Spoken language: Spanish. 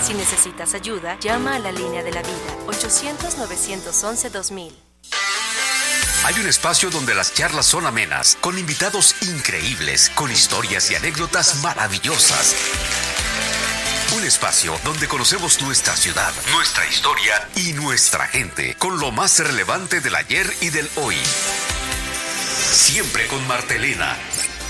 Si necesitas ayuda, llama a la línea de la vida, 800-911-2000. Hay un espacio donde las charlas son amenas, con invitados increíbles, con historias y anécdotas maravillosas. Un espacio donde conocemos nuestra ciudad, nuestra historia y nuestra gente, con lo más relevante del ayer y del hoy. Siempre con Martelena.